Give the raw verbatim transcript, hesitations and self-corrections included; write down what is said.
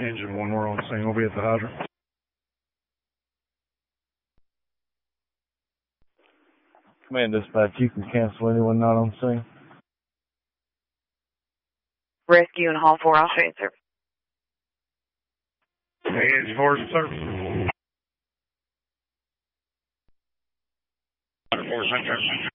engine when we're on scene. We'll be at the hydrant. Command dispatch, you can cancel anyone not on scene. Rescue and Hall four, I'll show you, sir. Edge four, sir. four,